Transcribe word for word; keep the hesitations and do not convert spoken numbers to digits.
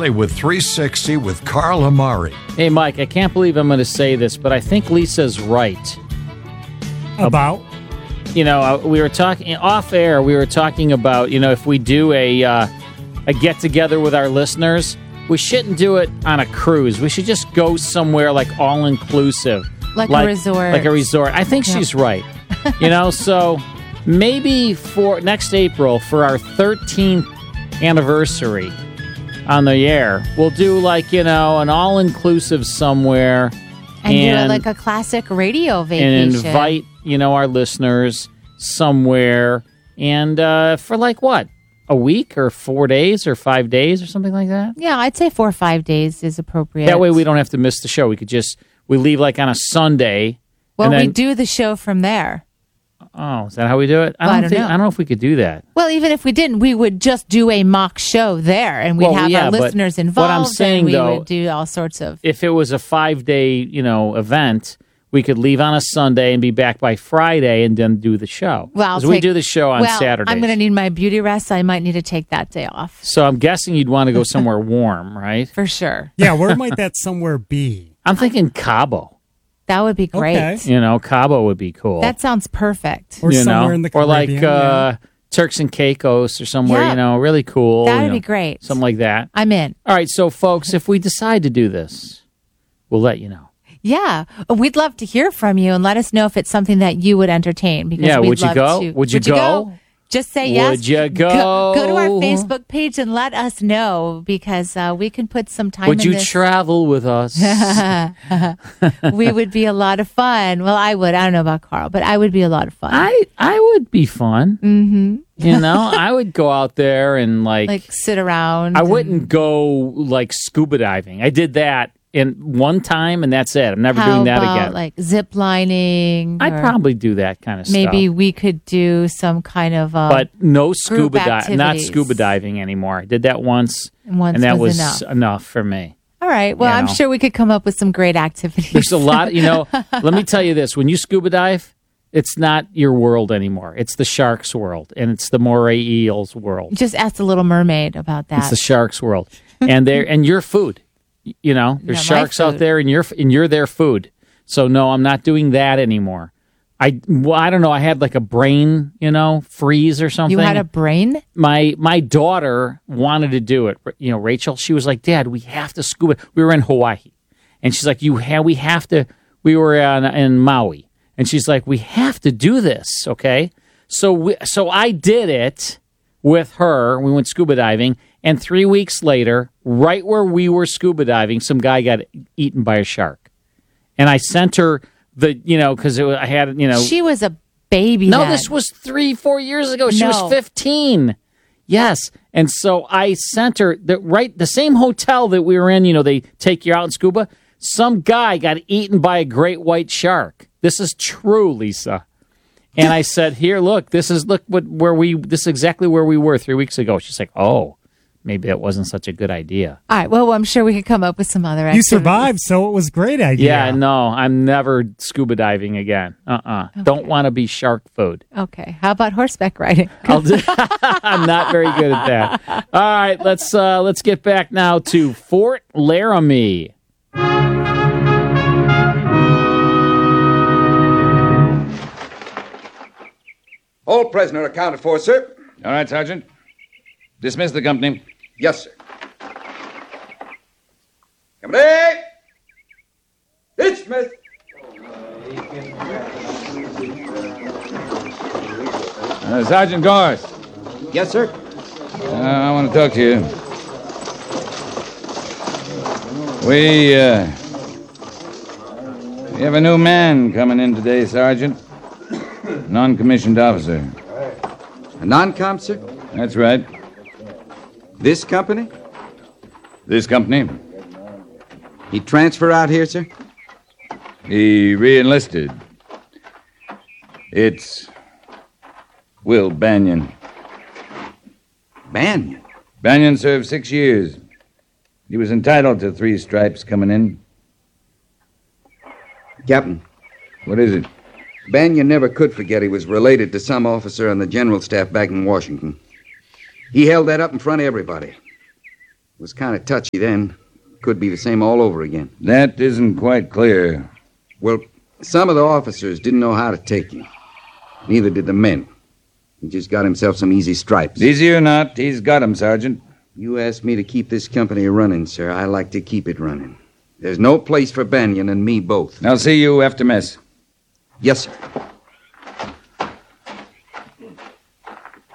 Valley with three sixty with Carl Amari. Hey, Mike, I can't believe I'm going to say this, but I think Lisa's right. About? You know, uh, we were talking off air. We were talking about, you know, if we do a uh, a get together with our listeners, we shouldn't do it on a cruise. We should just go somewhere like all inclusive, like, like a resort. Like a resort. I think yep. she's right. You know, so maybe for next April for our thirteenth anniversary on the air, we'll do like, you know, an all inclusive somewhere, and, and do like a classic radio vacation, and invite, you know, our listeners somewhere, and uh, for like what, a week or four days or five days or something like that. Yeah, I'd say four or five days is appropriate. That way we don't have to miss the show. We could just we leave like on a Sunday. Well, and then, we do the show from there. Oh, is that how we do it? I well, don't, I don't think, know. I don't know if we could do that. Well, even if we didn't, we would just do a mock show there, and we'd well, have yeah, our listeners involved. What I'm saying, and we though, would do all sorts of. If it was a five day, you know, event, we could leave on a Sunday and be back by Friday, and then do the show. Well, because we do the show on well, Saturdays. I'm going to need my beauty rest. So I might need to take that day off. So I'm guessing you'd want to go somewhere warm, right? For sure. Yeah, where might that somewhere be? I'm thinking Cabo. That would be great. Okay. You know, Cabo would be cool. That sounds perfect. Or you somewhere know? in the Or like Caribbean, uh, yeah. Turks and Caicos or somewhere, Yeah. you know, really cool. That would you know, be great. Something like that. I'm in. All right, so folks, if we decide to do this, we'll let you know. Yeah, we'd love to hear from you and let us know if it's something that you would entertain. Because Yeah, we'd would you love go? To. Would you would you go? go? Just say yes. Would you go? go? Go to our Facebook page and let us know, because uh, we can put some time Would in you this. travel with us? We would be a lot of fun. Well, I would. I don't know about Carl, but I would be a lot of fun. I I would be fun. Mm-hmm. You know, I would go out there and like, like sit around. I and- wouldn't go like scuba diving. I did that in one time, and that's it. I'm never How doing that about, again. like zip lining. I'd or probably do that kind of maybe stuff. we could do some kind of. Uh, But no scuba diving, not activities. scuba diving anymore. I did that once, And once and that was was enough. enough for me. all right. Well, you I'm know. sure we could come up with some great activities. There's a lot, you know, let me tell you this. When you scuba dive, it's not your world anymore. It's the shark's world, and it's the moray eels world. Just ask the Little Mermaid about that. It's the shark's world. And they're and your food. You know, there's Yeah, my sharks out food. there, and you're and you're their food. So no, I'm not doing that anymore. I well, I don't know. I had like a brain, you know, freeze or something. You had a brain? my my daughter wanted to do it. You know, Rachel. She was like, "Dad, we have to scuba." We were in Hawaii, and she's like, "You have we have to." We were in, in Maui, and she's like, "We have to do this." Okay, so we, so I did it with her. We went scuba diving. And three weeks later, right where we were scuba diving, some guy got eaten by a shark. And I sent her the, you know, because I had, you know. She was a baby. No, then. this was three, four years ago. She No. was fifteen. Yes. And so I sent her, the, right, the same hotel that we were in, you know, they take you out in scuba. Some guy got eaten by a great white shark. This is true, Lisa. And I said, here, look, this is, look, what where we, this is exactly where we were three weeks ago. She's like, oh. Maybe that wasn't such a good idea. All right. Well, I'm sure we could come up with some other You activities. survived, so it was a great idea. Yeah, no, I'm never scuba diving again. Uh-uh. Okay. Don't want to be shark food. Okay. How about horseback riding? I'll do, I'm not very good at that. All right, let's uh, let's get back now to Fort Laramie. All prisoner accounted for, sir. All right, Sergeant. Dismiss the company. Yes, sir. Company! Dismiss! Uh, Sergeant Gorse, Yes, sir. uh, I want to talk to you. We, uh, we have a new man coming in today, Sergeant. Non-commissioned officer. A non-com, sir? That's right. This company? This company. He transfer out here, sir? He re-enlisted. It's Will Banyan. Banyan. Banyan served six years. He was entitled to three stripes coming in. Captain, What is it? Banyan never could forget he was related to some officer on the general staff back in Washington. He held that up in front of everybody. was kind of touchy then. Could be the same all over again. That isn't quite clear. Well, some of the officers didn't know how to take him. Neither did the men. He just got himself some easy stripes. Easy or not, he's got him, Sergeant. You asked me to keep this company running, sir. I like to keep it running. There's no place for Banyan and me both. I'll see you after mess. Yes, sir.